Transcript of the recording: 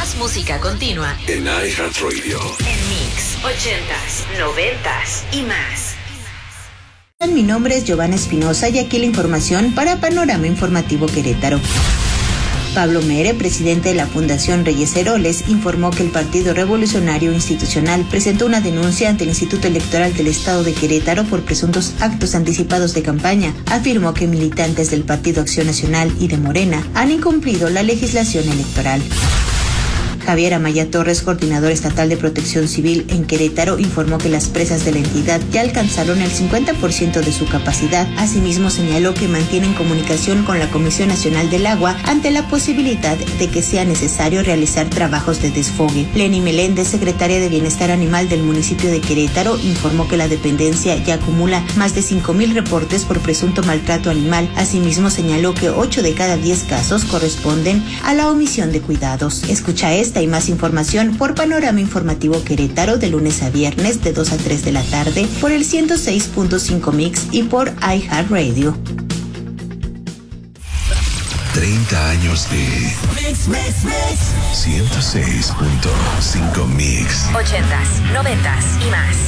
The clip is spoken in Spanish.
Más música continua en iHeartRadio. En Mix 80s, 90s y más. Mi nombre es Giovanna Espinosa y aquí la información para Panorama Informativo Querétaro. Pablo Mere, presidente de la Fundación Reyes Heroles, informó que el Partido Revolucionario Institucional presentó una denuncia ante el Instituto Electoral del Estado de Querétaro por presuntos actos anticipados de campaña. Afirmó que militantes del Partido Acción Nacional y de Morena han incumplido la legislación electoral. Javier Amaya Torres, coordinador estatal de Protección Civil en Querétaro, informó que las presas de la entidad ya alcanzaron el 50% de su capacidad. Asimismo, señaló que mantienen comunicación con la Comisión Nacional del Agua ante la posibilidad de que sea necesario realizar trabajos de desfogue. Lenny Meléndez, secretaria de Bienestar Animal del municipio de Querétaro, informó que la dependencia ya acumula más de 5,000 reportes por presunto maltrato animal. Asimismo, señaló que 8 de cada 10 casos corresponden a la omisión de cuidados. Escucha esta y más información por Panorama Informativo Querétaro de lunes a viernes de 2 a 3 de la tarde por el 106.5 Mix y por iHeartRadio. 30 años de 106.5 Mix. 80s, 90s y más.